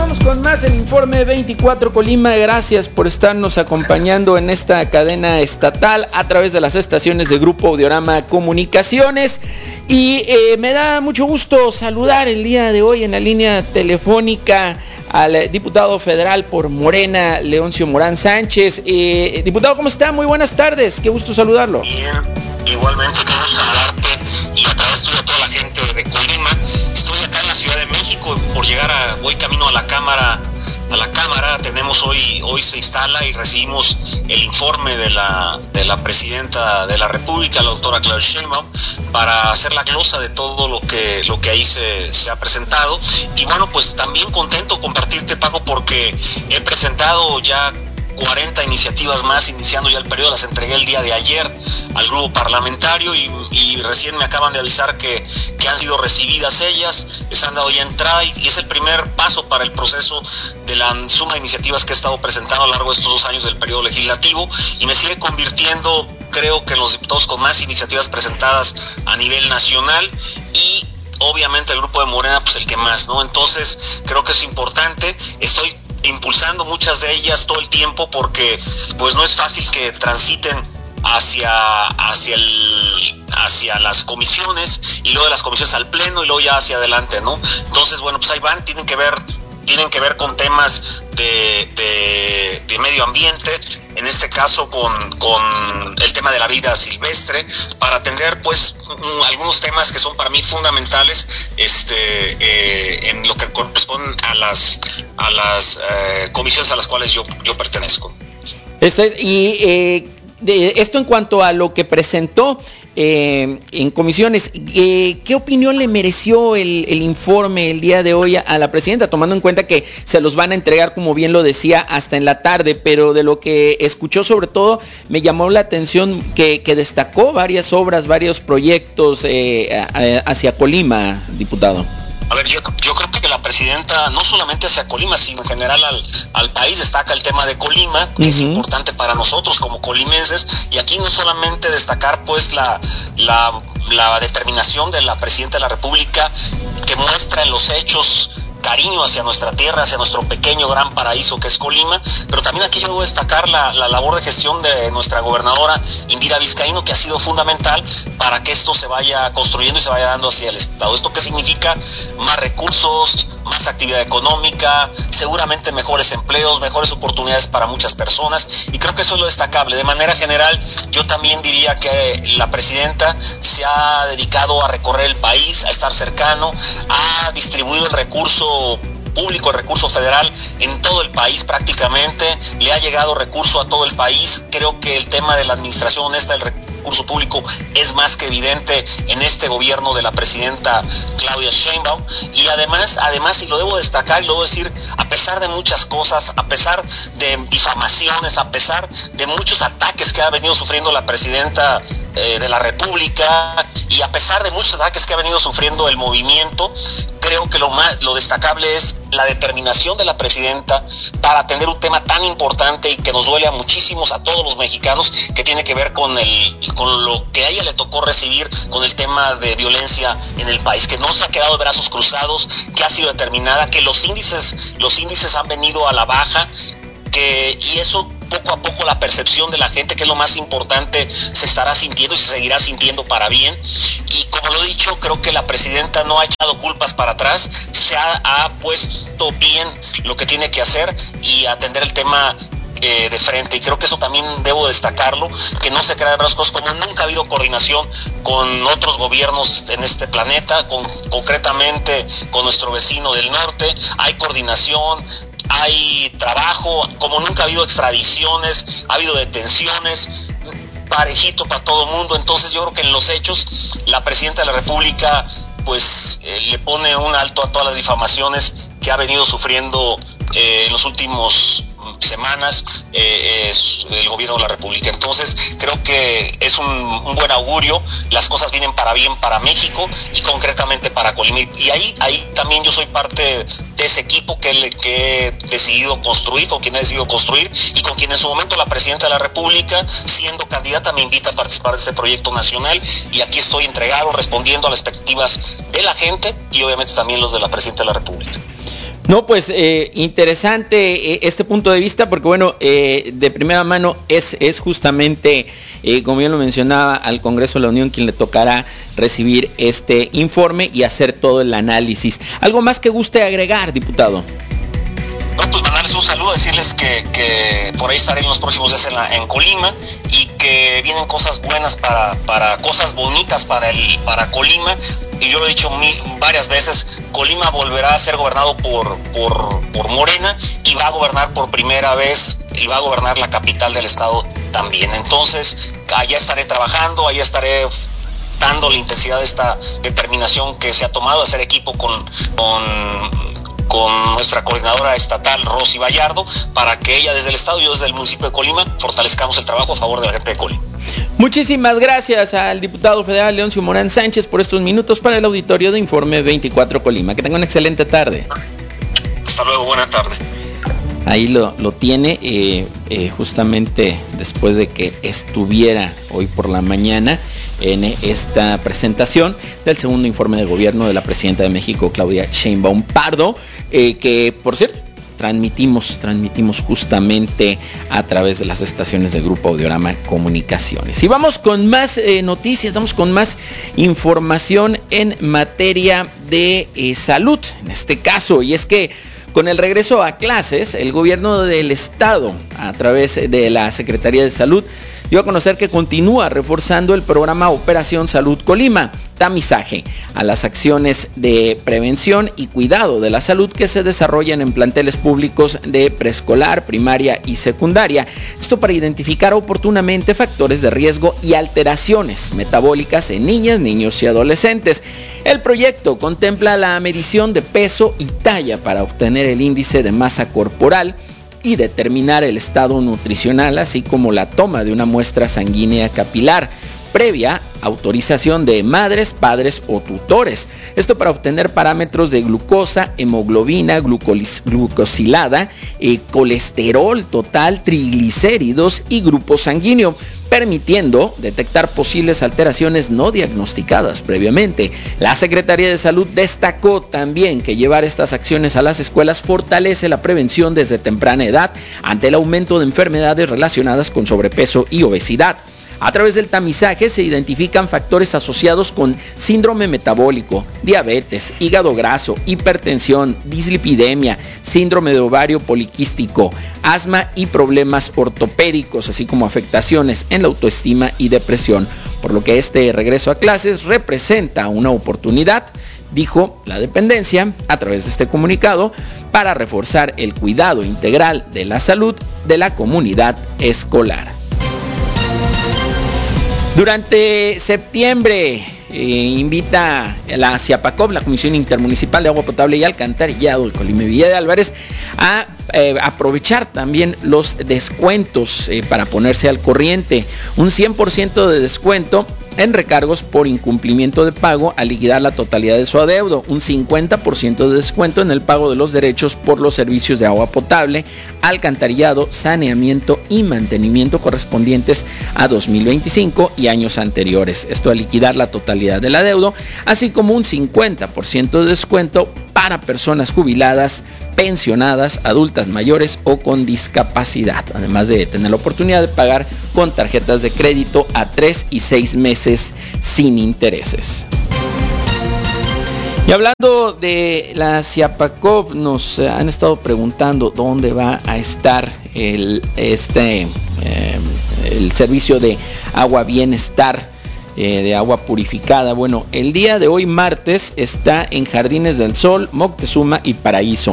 Continuamos con más el Informe 24 Colima. Gracias por estarnos acompañando en esta cadena estatal a través de las estaciones de Grupo Audiorama Comunicaciones. Y me da mucho gusto saludar el día de hoy en la línea telefónica al diputado federal por Morena, Leoncio Morán Sánchez. Diputado, ¿cómo está? Muy buenas tardes, qué gusto saludarlo. Bien, igualmente qué gusto saludarte y a través tuyo a toda la gente de Colima. Estoy acá en la Ciudad de México por llegar voy camino a la Cámara. Tenemos hoy se instala y recibimos el informe de la presidenta de la República, la doctora Claudia Sheinbaum, para hacer la glosa de todo lo que ahí se ha presentado. Y bueno, pues también contento compartirte, Paco, porque he presentado ya 40 iniciativas más, iniciando ya el periodo. Las entregué el día de ayer al grupo parlamentario y recién me acaban de avisar que han sido recibidas ellas, les han dado ya entrada y es el primer paso para el proceso de la suma de iniciativas que he estado presentando a lo largo de estos 2 años del periodo legislativo, y me sigue convirtiendo, creo que en los diputados con más iniciativas presentadas a nivel nacional, y obviamente el grupo de Morena pues el que más, ¿no? Entonces creo que es importante. Estoy impulsando muchas de ellas todo el tiempo porque pues no es fácil que transiten hacia las comisiones y luego de las comisiones al pleno y luego ya hacia adelante, ¿no? Entonces, bueno, pues ahí van, tienen que ver con temas de medio ambiente, en este caso con el tema de la vida silvestre, para atender pues algunos temas que son para mí fundamentales en lo que corresponde a las comisiones a las cuales yo pertenezco. Esto en cuanto a lo que presentó en comisiones, ¿qué opinión le mereció el informe el día de hoy a la presidenta, tomando en cuenta que se los van a entregar, como bien lo decía, hasta en la tarde? Pero de lo que escuchó, sobre todo me llamó la atención que destacó varias obras, varios proyectos hacia Colima, diputado. A ver, yo creo que la presidenta, no solamente hacia Colima, sino en general al país, destaca el tema de Colima, que es importante para nosotros como colimenses, y aquí no solamente destacar pues la determinación de la presidenta de la República, que muestra en los hechos cariño hacia nuestra tierra, hacia nuestro pequeño gran paraíso que es Colima, pero también aquí yo debo destacar la labor de gestión de nuestra gobernadora Indira Vizcaíno, que ha sido fundamental para que esto se vaya construyendo y se vaya dando hacia el Estado. ¿Esto qué significa? Más recursos, más actividad económica, seguramente mejores empleos, mejores oportunidades para muchas personas, y creo que eso es lo destacable. De manera general, yo también diría que la presidenta se ha dedicado a recorrer el país, a estar cercano, ha distribuido el recurso público, el recurso federal en todo el país prácticamente, le ha llegado recurso a todo el país. Creo que el tema de la administración honesta del recurso público es más que evidente en este gobierno de la presidenta Claudia Sheinbaum, y además, y lo debo destacar y lo debo decir, a pesar de muchas cosas, a pesar de difamaciones, a pesar de muchos ataques que ha venido sufriendo la presidenta de la República, y a pesar de muchos ataques que ha venido sufriendo el movimiento, creo que lo destacable es la determinación de la presidenta para atender un tema tan importante y que nos duele a muchísimos, a todos los mexicanos, que tiene que ver con lo que a ella le tocó recibir con el tema de violencia en el país, que no se ha quedado de brazos cruzados, que ha sido determinada, que los índices han venido a la baja, y eso poco a poco la percepción de la gente, que es lo más importante, se estará sintiendo y se seguirá sintiendo para bien. Y como lo he dicho, creo que la presidenta no ha echado culpas para atrás, se ha puesto bien lo que tiene que hacer y atender el tema de frente, y creo que eso también debo destacarlo, que no se crea de brazos, como nunca ha habido coordinación con otros gobiernos en este planeta, concretamente con nuestro vecino del norte, hay coordinación, hay trabajo, como nunca ha habido extradiciones, ha habido detenciones, parejito para todo el mundo. Entonces yo creo que en los hechos la presidenta de la República pues le pone un alto a todas las difamaciones que ha venido sufriendo en los últimos semanas el gobierno de la República. Entonces creo que es un buen augurio, las cosas vienen para bien para México y concretamente para Colima, y ahí también yo soy parte de ese equipo que he decidido construir, con quien he decidido construir, y con quien en su momento la presidenta de la República, siendo candidata, me invita a participar de este proyecto nacional, y aquí estoy entregado, respondiendo a las expectativas de la gente y obviamente también los de la presidenta de la República. No, pues interesante este punto de vista, porque bueno, de primera mano es justamente, como bien lo mencionaba, al Congreso de la Unión quien le tocará recibir este informe y hacer todo el análisis. ¿Algo más que guste agregar, diputado? No, pues mandarles un saludo, decirles que por ahí estaré en los próximos días en Colima y que vienen cosas buenas para cosas bonitas para Colima. Y yo lo he dicho varias veces, Colima volverá a ser gobernado por Morena y va a gobernar por primera vez, y va a gobernar la capital del estado también. Entonces, allá estaré trabajando, allá estaré dando la intensidad de esta determinación que se ha tomado de hacer equipo con nuestra coordinadora estatal, Rosy Vallardo, para que ella desde el estado y yo desde el municipio de Colima fortalezcamos el trabajo a favor de la gente de Colima. Muchísimas gracias al diputado federal Leoncio Morán Sánchez por estos minutos para el auditorio de Informe 24 Colima. Que tenga una excelente tarde. Hasta luego, buena tarde. Ahí lo tiene, justamente después de que estuviera hoy por la mañana en esta presentación del segundo informe de gobierno de la presidenta de México, Claudia Sheinbaum Pardo, que por cierto transmitimos justamente a través de las estaciones del Grupo Audiorama Comunicaciones. Y vamos con más noticias, vamos con más información en materia de salud, en este caso, y es que con el regreso a clases, el gobierno del estado, a través de la Secretaría de Salud, dio a conocer que continúa reforzando el programa Operación Salud Colima, tamizaje a las acciones de prevención y cuidado de la salud que se desarrollan en planteles públicos de preescolar, primaria y secundaria. Esto para identificar oportunamente factores de riesgo y alteraciones metabólicas en niñas, niños y adolescentes. El proyecto contempla la medición de peso y talla para obtener el índice de masa corporal y determinar el estado nutricional, así como la toma de una muestra sanguínea capilar, previa autorización de madres, padres o tutores. Esto para obtener parámetros de glucosa, hemoglobina, glucosilada, colesterol total, triglicéridos y grupo sanguíneo, permitiendo detectar posibles alteraciones no diagnosticadas previamente. La Secretaría de Salud destacó también que llevar estas acciones a las escuelas fortalece la prevención desde temprana edad ante el aumento de enfermedades relacionadas con sobrepeso y obesidad. A través del tamizaje se identifican factores asociados con síndrome metabólico, diabetes, hígado graso, hipertensión, dislipidemia, síndrome de ovario poliquístico, asma y problemas ortopédicos, así como afectaciones en la autoestima y depresión, por lo que este regreso a clases representa una oportunidad, dijo la dependencia a través de este comunicado, para reforzar el cuidado integral de la salud de la comunidad escolar. Durante septiembre invita la CIAPACOP, la Comisión Intermunicipal de Agua Potable y Alcantarillado de Colima y Villa de Álvarez, a aprovechar también los descuentos para ponerse al corriente. Un 100% de descuento en recargos por incumplimiento de pago al liquidar la totalidad de su adeudo, un 50% de descuento en el pago de los derechos por los servicios de agua potable, alcantarillado, saneamiento y mantenimiento correspondientes a 2025 y años anteriores. Esto al liquidar la totalidad del adeudo, así como un 50% de descuento para personas jubiladas, pensionadas, adultas mayores o con discapacidad, además de tener la oportunidad de pagar con tarjetas de crédito a 3 y 6 meses sin intereses. Y hablando de la CIAPACOP, nos han estado preguntando dónde va a estar el servicio de agua bienestar, de agua purificada. Bueno, el día de hoy martes está en Jardines del Sol, Moctezuma y Paraíso.